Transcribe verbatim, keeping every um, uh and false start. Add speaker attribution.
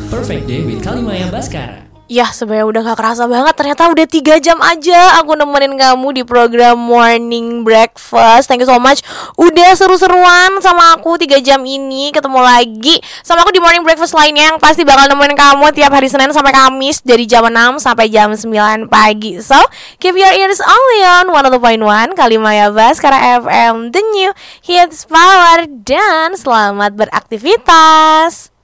Speaker 1: Perfect Day with Kalimaya Baskara.
Speaker 2: Ya sebenarnya udah gak kerasa banget, ternyata udah tiga jam aja aku nemenin kamu di program Morning Breakfast. Thank you so much udah seru-seruan sama aku tiga jam ini. Ketemu lagi sama aku di Morning Breakfast lainnya yang pasti bakal nemenin kamu tiap hari Senin sampai Kamis dari jam enam sampai jam sembilan pagi. So, keep your ears only on one oh two point one Kalimaya Baskara F M, the new hits power. Dan selamat beraktivitas.